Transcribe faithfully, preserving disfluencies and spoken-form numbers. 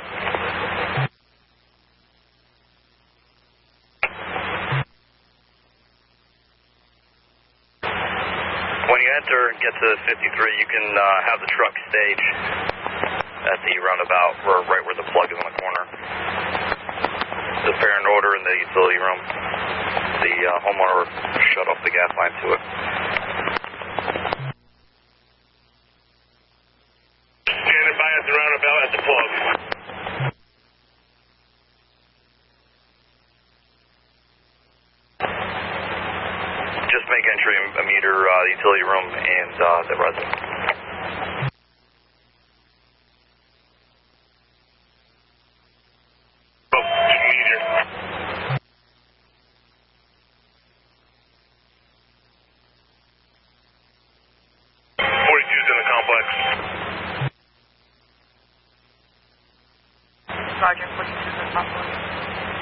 When you enter and get to fifty-three, you can uh, have the truck stage at the roundabout, or right where the plug is in the corner. The parent order in the utility room. The uh, homeowner shut off the gas line to it. Standing by at the roundabout at the plug. Just make entry a meter, uh, the utility room and uh, the resident. Roger, forty-two is possible.